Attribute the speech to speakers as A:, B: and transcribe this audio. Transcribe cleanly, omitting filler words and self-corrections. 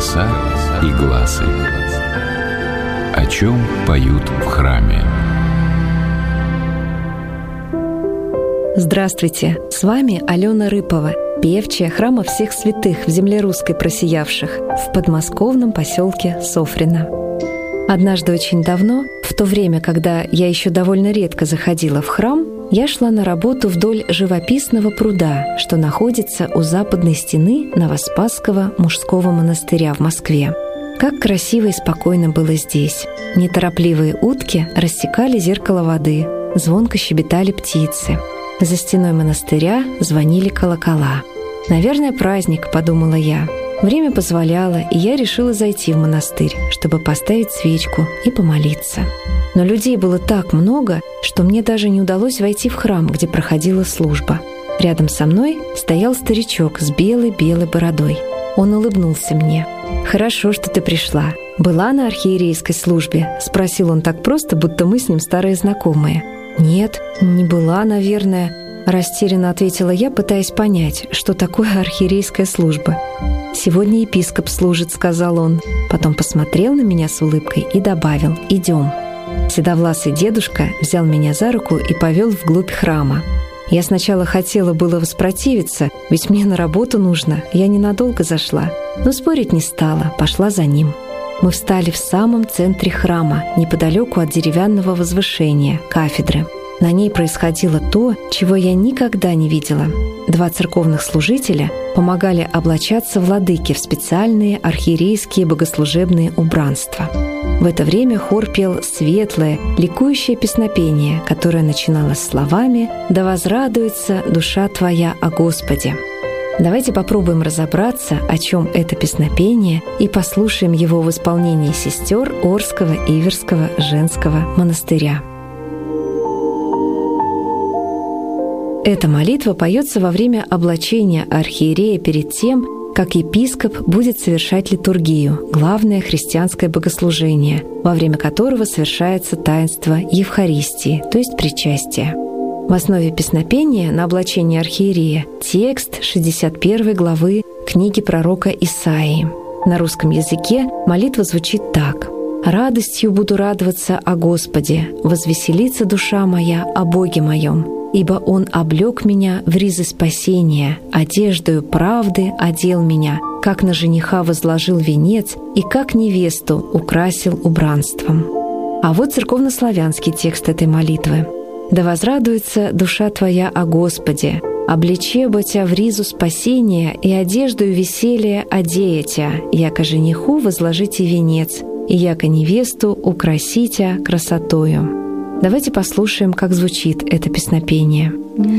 A: голоса и гласы. О чем поют в храме?
B: Здравствуйте! С вами Алена Рыпова, певчая храма всех святых в земле русской просиявших в подмосковном поселке Софрино. Однажды очень давно, в то время, когда я еще довольно редко заходила в храм, я шла на работу вдоль живописного пруда, что находится у западной стены Новоспасского мужского монастыря в Москве. Как красиво и спокойно было здесь. Неторопливые утки рассекали зеркало воды, звонко щебетали птицы. За стеной монастыря звонили колокола. «Наверное, праздник», — подумала я. Время позволяло, и я решила зайти в монастырь, чтобы поставить свечку и помолиться. Но людей было так много, что мне даже не удалось войти в храм, где проходила служба. Рядом со мной стоял старичок с белой-белой бородой. Он улыбнулся мне. «Хорошо, что ты пришла. Была на архиерейской службе?» — спросил он так просто, будто мы с ним старые знакомые. «Нет, не была, наверное», — растерянно ответила я, пытаясь понять, что такое архиерейская служба. «Сегодня епископ служит», — сказал он. Потом посмотрел на меня с улыбкой и добавил: «Идем». Седовласый дедушка взял меня за руку и повел вглубь храма. Я сначала хотела было воспротивиться, ведь мне на работу нужно, я ненадолго зашла. Но спорить не стала, пошла за ним. Мы встали в самом центре храма, неподалеку от деревянного возвышения, кафедры. На ней происходило то, чего я никогда не видела. Два церковных служителя помогали облачаться владыке в специальные архиерейские богослужебные убранства. В это время хор пел светлое, ликующее песнопение, которое начиналось словами «Да возрадуется душа твоя о Господе». Давайте попробуем разобраться, о чем это песнопение, и послушаем его в исполнении сестер Орского Иверского женского монастыря. Эта молитва поется во время облачения архиерея перед тем, как епископ будет совершать литургию, главное христианское богослужение, во время которого совершается таинство Евхаристии, то есть причастия. В основе песнопения на облачении архиерея текст 61 главы книги пророка Исаии. На русском языке молитва звучит так: «Радостью буду радоваться о Господе, возвеселится душа моя о Боге моем, ибо Он облек меня в ризы спасения, одеждою правды одел меня, как на жениха возложил венец и как невесту украсил убранством». А вот церковнославянский текст этой молитвы. «Да возрадуется душа твоя о Господе, облечеба тя в ризу спасения и одеждою веселья одея тя, яко жениху возложите венец, и яко невесту украсите красотою». Давайте послушаем, как звучит это песнопение.